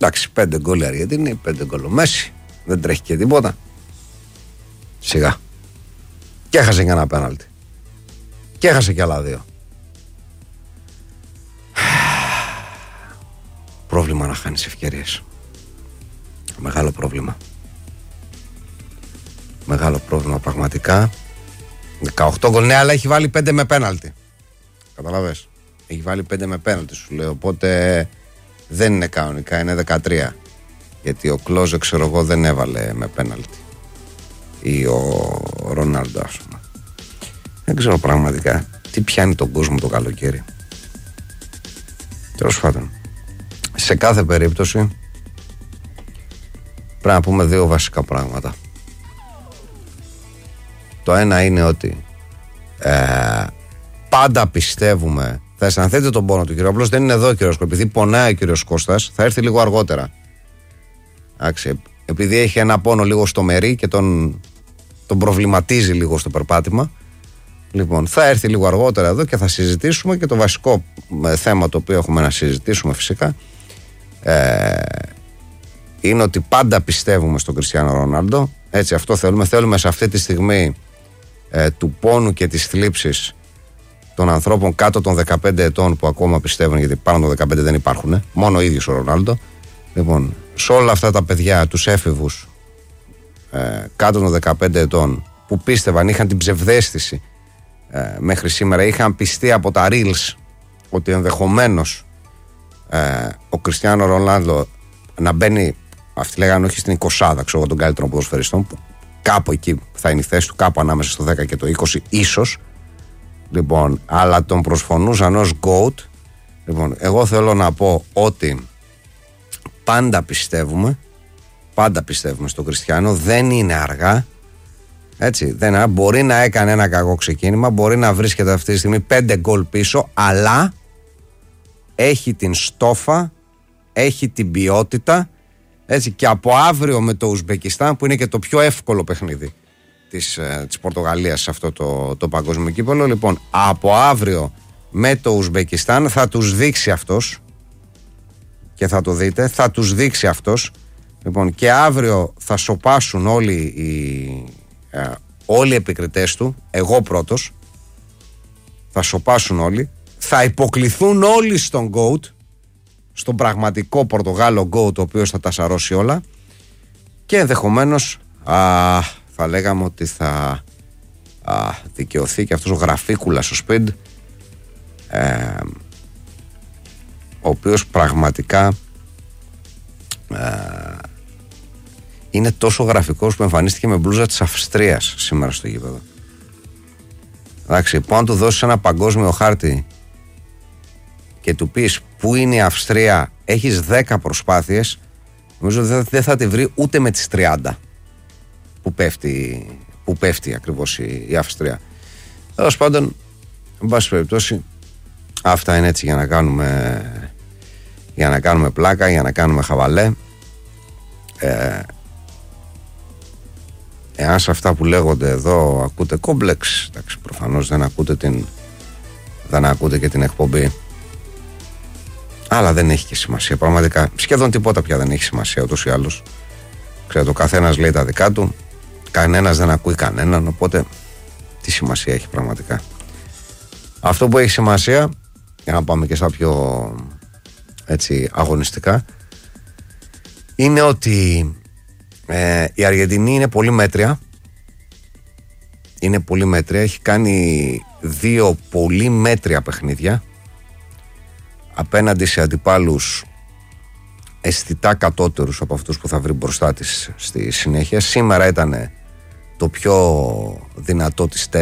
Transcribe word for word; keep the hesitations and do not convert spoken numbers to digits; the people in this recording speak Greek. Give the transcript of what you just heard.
Εντάξει, πέντε γκολ η Αργεντινή, πέντε γκολ ο Μέση. Δεν τρέχει και τίποτα. Σιγά. Και έχασε και ένα πέναλτι. Και έχασε και άλλα δύο. Πρόβλημα να χάνεις ευκαιρίες. Μεγάλο πρόβλημα. Μεγάλο πρόβλημα πραγματικά. δεκαοκτώ γκολ, ναι, αλλά έχει βάλει πέντε με πέναλτι. Καταλαβες. Έχει βάλει πέντε με πέναλτι, σου λέω. Οπότε δεν είναι κανονικά, είναι δεκατρία. Γιατί ο Κλόζε, ξέρω εγώ, δεν έβαλε με πέναλτι. Ή ο Ρονάλντο, ας πούμε. Δεν ξέρω πραγματικά τι πιάνει τον κόσμο το καλοκαίρι. Τέλος πάντων. Σε κάθε περίπτωση πρέπει να πούμε δύο βασικά πράγματα. Το ένα είναι ότι ε, πάντα πιστεύουμε. Θα αισθανθείτε τον πόνο του, κύριο. Απλώς δεν είναι εδώ ο κύριος Κώστας. Επειδή πονάει ο κύριος Κώστας, θα έρθει λίγο αργότερα. Άξι, επειδή έχει ένα πόνο λίγο στο μερί και τον, τον προβληματίζει λίγο στο περπάτημα. Λοιπόν, θα έρθει λίγο αργότερα εδώ και θα συζητήσουμε και το βασικό θέμα το οποίο έχουμε να συζητήσουμε φυσικά ε, είναι ότι πάντα πιστεύουμε στον Κριστιάνο Ρονάλντο. Έτσι, αυτό θέλουμε. Θέλουμε σε αυτή τη στιγμή ε, του πόνου και της θλίψης των ανθρώπων κάτω των δεκαπέντε ετών που ακόμα πιστεύουν, γιατί πάνω των δεκαπέντε δεν υπάρχουν, μόνο ο ίδιος ο Ρονάλντο. Λοιπόν, σε όλα αυτά τα παιδιά, τους έφηβους ε, κάτω των δεκαπέντε ετών που πίστευαν, είχαν την ψευδαίσθηση ε, μέχρι σήμερα, είχαν πιστεί από τα Reels ότι ενδεχομένως ε, ο Κριστιάνο Ρονάλντο να μπαίνει, αυτοί λέγανε όχι στην εικοσάδα, ξέρω εγώ, των καλύτερων ποδοσφαιριστών, που κάπου εκεί θα είναι η θέση του, κάπου ανάμεσα στο δέκα και το είκοσι ίσως. Λοιπόν, αλλά τον προσφωνούσαν ως GOAT. Λοιπόν, εγώ θέλω να πω ότι πάντα πιστεύουμε, πάντα πιστεύουμε στον Κριστιάνο, δεν είναι αργά. Έτσι, δεν, μπορεί να έκανε ένα κακό ξεκίνημα, μπορεί να βρίσκεται αυτή τη στιγμή πέντε γκολ πίσω, αλλά έχει την στόφα, έχει την ποιότητα. Έτσι, και από αύριο με το Ουσμπεκιστάν, που είναι και το πιο εύκολο παιχνίδι της, της Πορτογαλίας σε αυτό το, το παγκόσμιο κύπελλο, λοιπόν, από αύριο με το Ουσμπεκιστάν θα τους δείξει αυτός, και θα το δείτε, θα τους δείξει αυτός. Λοιπόν, και αύριο θα σοπάσουν όλοι οι, ε, όλοι οι επικριτές του, εγώ πρώτος, θα σοπάσουν όλοι, θα υποκληθούν όλοι στον GOAT, στον πραγματικό Πορτογάλο GOAT, ο οποίος θα τα σαρώσει όλα, και ενδεχομένως α, θα λέγαμε ότι θα α, δικαιωθεί και αυτός ο γραφίκουλας ο Σπιντ, ε, ο οποίος πραγματικά ε, είναι τόσο γραφικός που εμφανίστηκε με μπλούζα της Αυστρίας σήμερα στο γήπεδο. Εντάξει, που αν του δώσεις ένα παγκόσμιο χάρτη και του πεις πού είναι η Αυστρία, έχεις δέκα προσπάθειες, νομίζω δεν θα, θα τη βρει ούτε με τις τριάντα που πέφτει, που πέφτει ακριβώς η, η Αυστρία. Τέλος πάντων, εν πάση περιπτώσει, αυτά είναι έτσι για να κάνουμε για να κάνουμε πλάκα, για να κάνουμε χαβαλέ. Ε, εάν σε αυτά που λέγονται εδώ ακούτε κόμπλεξ, εντάξει, προφανώς δεν ακούτε την δεν ακούτε και την εκπομπή, αλλά δεν έχει και σημασία πραγματικά, σχεδόν τίποτα πια δεν έχει σημασία ούτως ή άλλως. Ξέρετε, ο καθένας λέει τα δικά του, κανένας δεν ακούει κανέναν, οπότε τι σημασία έχει πραγματικά. Αυτό που έχει σημασία, για να πάμε και στα πιο έτσι αγωνιστικά, είναι ότι ε, η Αργεντινή είναι πολύ μέτρια. Είναι πολύ μέτρια. Έχει κάνει δύο πολύ μέτρια παιχνίδια απέναντι σε αντιπάλους αισθητά κατώτερους από αυτούς που θα βρει μπροστά της στη συνέχεια. Σήμερα ήταν το πιο δυνατό της